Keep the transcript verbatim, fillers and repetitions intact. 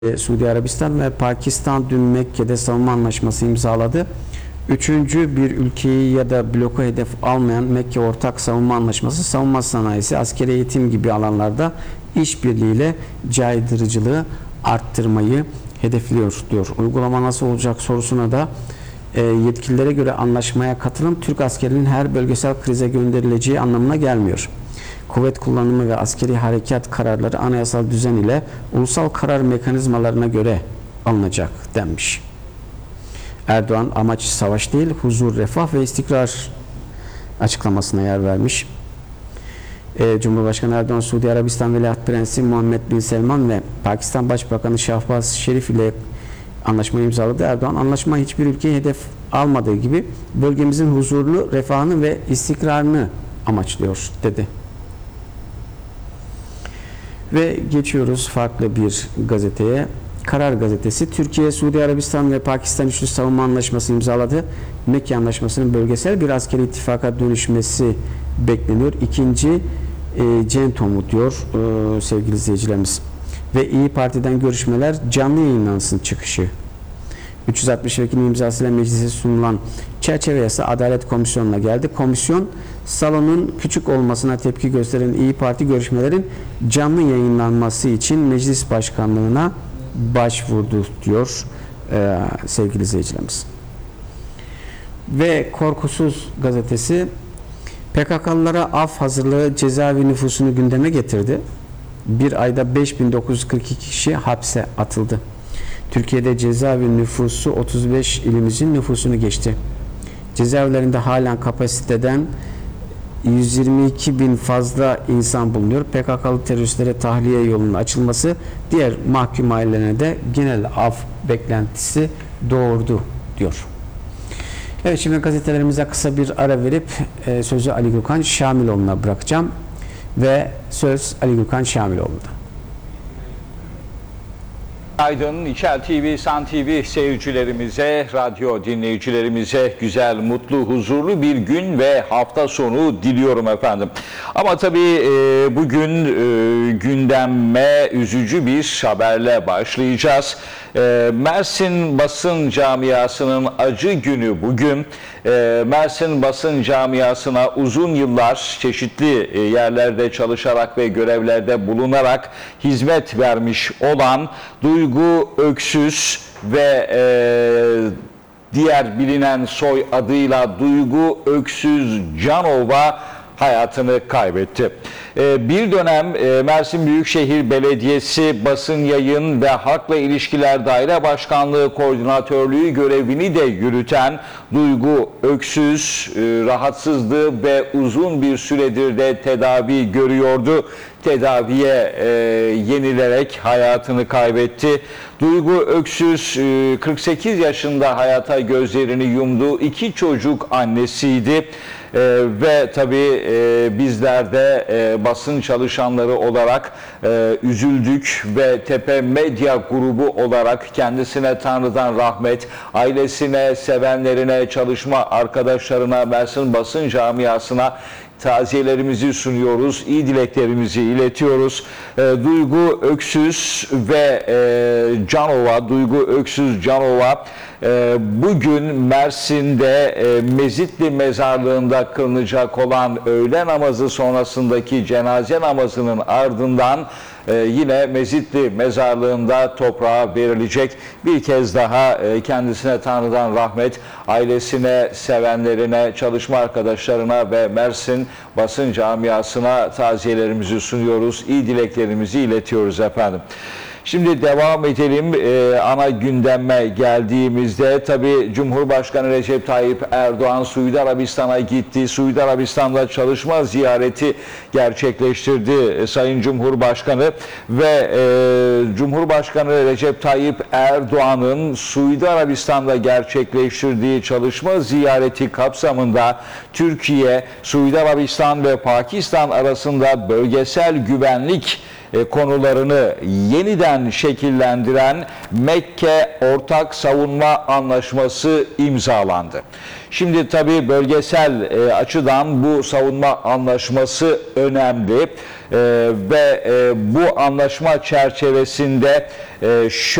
Suudi Arabistan ve Pakistan dün Mekke'de savunma anlaşması imzaladı. Üçüncü bir ülkeyi ya da bloku hedef almayan Mekke Ortak Savunma Anlaşması, savunma sanayisi, askeri eğitim gibi alanlarda işbirliğiyle caydırıcılığı arttırmayı hedefliyor diyor. Uygulama nasıl olacak sorusuna da e, yetkililere göre anlaşmaya katılım Türk askerinin her bölgesel krize gönderileceği anlamına gelmiyor. Kuvvet kullanımı ve askeri harekat kararları anayasal düzen ile ulusal karar mekanizmalarına göre alınacak denmiş. Erdoğan amaç savaş değil, huzur, refah ve istikrar açıklamasına yer vermiş. Ee, Cumhurbaşkanı Erdoğan, Suudi Arabistan Veliaht Prensi Muhammed Bin Selman ve Pakistan Başbakanı Şahbaz Şerif ile anlaşmayı imzaladı. Erdoğan, anlaşma hiçbir ülkeye hedef almadığı gibi bölgemizin huzurlu, refahını ve istikrarını amaçlıyor dedi. Ve geçiyoruz farklı bir gazeteye. Karar Gazetesi, Türkiye, Suudi Arabistan ve Pakistan Üçlü Savunma Anlaşması imzaladı. Mekke Anlaşması'nın bölgesel bir askeri ittifaka dönüşmesi bekleniyor. İkinci e, Centom'u diyor e, sevgili izleyicilerimiz. Ve İyi Parti'den görüşmeler canlı yayınlansın çıkışı. üç yüz altmış vekilin imzasıyla meclise sunulan çerçeve yasa Adalet Komisyonu'na geldi. Komisyon, salonun küçük olmasına tepki gösteren İyi Parti görüşmelerin canlı yayınlanması için meclis başkanlığına başvurdu diyor e, sevgili izleyicilerimiz. Ve Korkusuz Gazetesi, P K K'lılara af hazırlığı cezaevi nüfusunu gündeme getirdi. Bir ayda beş bin dokuz yüz kırk iki kişi hapse atıldı. Türkiye'de cezaevi nüfusu otuz beş ilimizin nüfusunu geçti. Cezaevlerinde halen kapasiteden yüz yirmi iki bin fazla insan bulunuyor. P K K'lı teröristlere tahliye yolunun açılması diğer mahkum ailelerine de genel af beklentisi doğurdu diyor. Evet, şimdi gazetelerimize kısa bir ara verip e, sözü Ali Gökhan Şamiloğlu'na bırakacağım ve söz Ali Gökhan Şamiloğlu'da. Aydın, İçel T V, San T V seyircilerimize, radyo dinleyicilerimize güzel, mutlu, huzurlu bir gün ve hafta sonu diliyorum efendim. Ama tabii e, bugün e, gündeme üzücü bir haberle başlayacağız. E, Mersin basın camiasının acı günü bugün. E, Mersin basın camiasına uzun yıllar çeşitli yerlerde çalışarak ve görevlerde bulunarak hizmet vermiş olan Duygu Öksüz ve e, diğer bilinen soy adıyla Duygu Öksüz Canova hayatını kaybetti. Bir dönem Mersin Büyükşehir Belediyesi Basın Yayın ve Halkla İlişkiler Daire Başkanlığı Koordinatörlüğü görevini de yürüten Duygu Öksüz rahatsızdı ve uzun bir süredir de tedavi görüyordu. Tedaviye e, yenilerek hayatını kaybetti. Duygu Öksüz e, kırk sekiz yaşında hayata gözlerini yumdu. İki çocuk annesiydi. E, ve tabii e, bizler de e, basın çalışanları olarak e, üzüldük ve Tepe Medya Grubu olarak kendisine Tanrı'dan rahmet, ailesine, sevenlerine, çalışma arkadaşlarına, Mersin basın camiasına taziyelerimizi sunuyoruz, iyi dileklerimizi iletiyoruz. E, Duygu Öksüz ve e, Canova, Duygu Öksüz Canova e, bugün Mersin'de e, Mezitli Mezarlığı'nda kılınacak olan öğle namazı sonrasındaki cenaze namazının ardından Ee, yine Mezitli Mezarlığı'nda toprağa verilecek. Bir kez daha e, kendisine Tanrı'dan rahmet, ailesine, sevenlerine, çalışma arkadaşlarına ve Mersin basın camiasına taziyelerimizi sunuyoruz. İyi dileklerimizi iletiyoruz efendim. Şimdi devam edelim. Ee, ana gündeme geldiğimizde tabii Cumhurbaşkanı Recep Tayyip Erdoğan Suudi Arabistan'a gitti. Suudi Arabistan'da çalışma ziyareti gerçekleştirdi e, Sayın Cumhurbaşkanı ve e, Cumhurbaşkanı Recep Tayyip Erdoğan'ın Suudi Arabistan'da gerçekleştirdiği çalışma ziyareti kapsamında Türkiye, Suudi Arabistan ve Pakistan arasında bölgesel güvenlik e, konularını yeniden şekillendiren Mekke Ortak Savunma Anlaşması imzalandı. Şimdi tabii bölgesel e, açıdan bu savunma anlaşması önemli e, ve e, bu anlaşma çerçevesinde e,